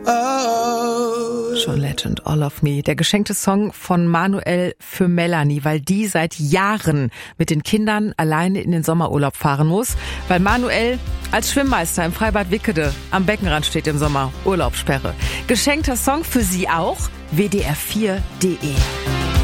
John Legend, All of Me. Der geschenkte Song von Manuel für Melanie, weil die seit Jahren mit den Kindern alleine in den Sommerurlaub fahren muss, weil Manuel als Schwimmmeister im Freibad Wickede am Beckenrand steht im Sommer. Urlaubssperre. Geschenkter Song für sie auch. WDR4.de